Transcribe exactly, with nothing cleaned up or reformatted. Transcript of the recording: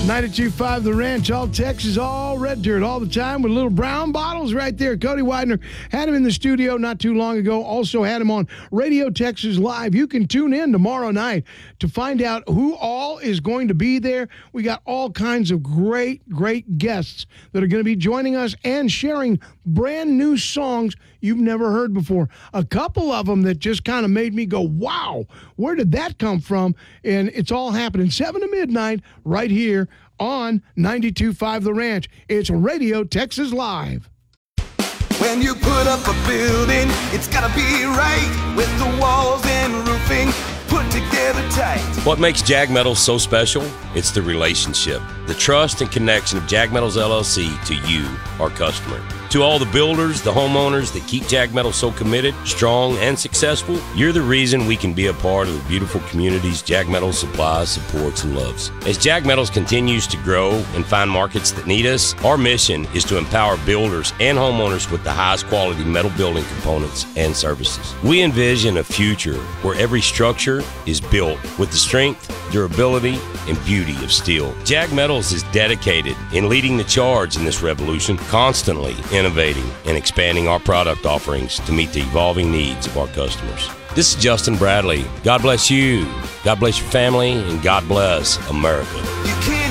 ninety-two point five The Ranch, all Texas, all red dirt, all the time with little brown bottles right there. Cody Widener had him in the studio not too long ago. Also had him on Radio Texas Live. You can tune in tomorrow night to find out who all is going to be there. We got all kinds of great, great guests that are going to be joining us and sharing brand new songs you've never heard before. A couple of them that just kind of made me go, wow, where did that come from? And it's all happening seven to midnight right here on ninety-two point five The Ranch. It's Radio Texas Live. When you put up a building, it's gotta be right, with the walls and roofing put together tight. What makes Jag Metals so special? It's the relationship, the trust and connection of Jag Metals L L C to you, our customer. To all the builders, the homeowners that keep Jag Metals so committed, strong, and successful, you're the reason we can be a part of the beautiful communities Jag Metals supplies, supports, and loves. As Jag Metals continues to grow and find markets that need us, our mission is to empower builders and homeowners with the highest quality metal building components and services. We envision a future where every structure is built with the strength, durability, and beauty of steel. Jag Metals is dedicated in leading the charge in this revolution, constantly innovating and expanding our product offerings to meet the evolving needs of our customers. This is Justin Bradley. God bless you, God bless your family, and God bless America. You can't